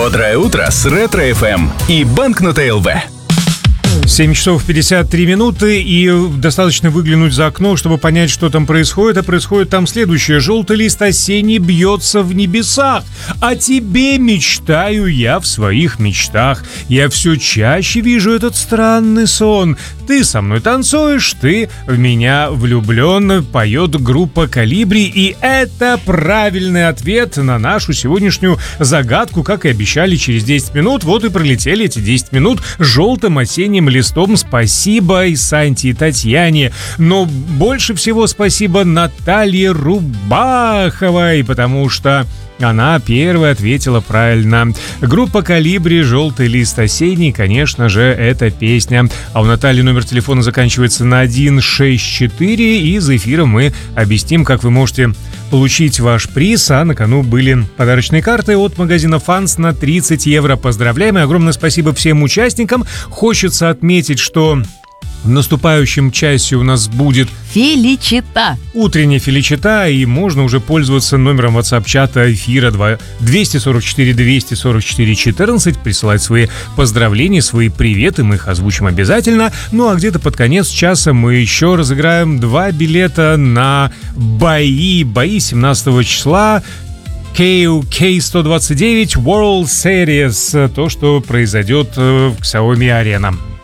Бодрое утро с Ретро-ФМ и Банкнота ЛВ. 7 часов 53 минуты, и достаточно выглянуть за окно, чтобы понять, что там происходит. А происходит там следующее. Желтый лист осенний бьется в небесах. О тебе мечтаю я в своих мечтах. Я все чаще вижу этот странный сон. Ты со мной танцуешь, ты в меня влюблен, поет группа «Колибри». И это правильный ответ на нашу сегодняшнюю загадку, как и обещали, через 10 минут. Вот и пролетели эти 10 минут желтым осенним листом. Спасибо и Санте, и Татьяне. Но больше всего спасибо Наталье Рубаховой, потому что она первая ответила правильно. Группа «Колибри», «Желтый лист осенний», конечно же, это песня. А у Натальи номер телефона заканчивается на 164, и за эфиром мы объясним, как вы можете получить ваш приз. А на кону были подарочные карты от магазина «Фанс» на 30 евро. Поздравляем и огромное спасибо всем участникам. Хочется отметить, что в наступающем часе у нас будет Феличита. Утренняя Феличита, и можно уже пользоваться номером WhatsApp-чата эфира 244-244-14, присылать свои поздравления, свои приветы, мы их озвучим обязательно. Ну а где-то под конец часа мы еще разыграем 2 билета на бои 17 числа. K129 World Series, то, что произойдет в Xiaomi Arena.